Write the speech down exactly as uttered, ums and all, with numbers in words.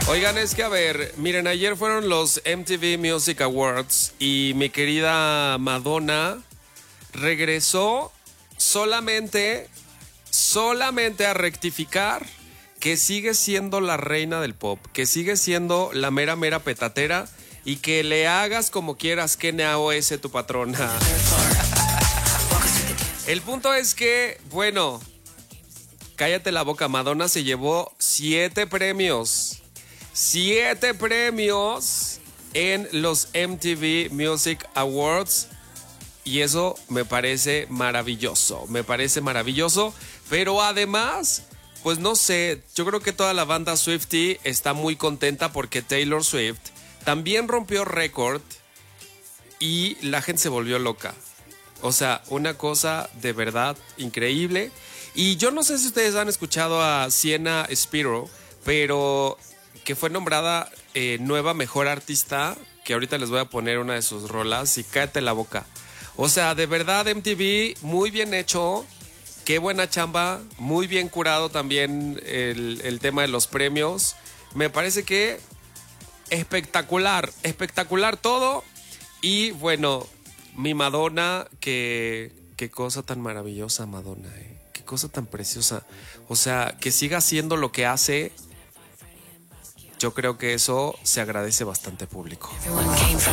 Oigan, es que a ver, miren, ayer fueron los M T V Music Awards y mi querida Madonna regresó solamente, solamente a rectificar que sigue siendo la reina del pop, que sigue siendo la mera, mera petatera y que le hagas como quieras, Kenia O S, tu patrona. El punto es que, bueno, cállate la boca, Madonna se llevó siete premios. Siete premios en los M T V Music Awards. Y eso me parece maravilloso, me parece maravilloso. Pero además, pues no sé, yo creo que toda la banda Swiftie está muy contenta porque Taylor Swift también rompió récord y la gente se volvió loca. O sea, una cosa de verdad increíble. Y yo no sé si ustedes han escuchado a Sienna Spiro, pero que fue nombrada eh, nueva mejor artista, que ahorita les voy a poner una de sus rolas y cállate la boca. O sea, de verdad M T V, muy bien hecho, qué buena chamba, muy bien curado también el, el tema de los premios. Me parece que espectacular, espectacular todo. Y bueno, mi Madonna, que qué cosa tan maravillosa Madonna, eh. Qué cosa tan preciosa. O sea, que siga haciendo lo que hace. Yo creo que eso se agradece bastante, público.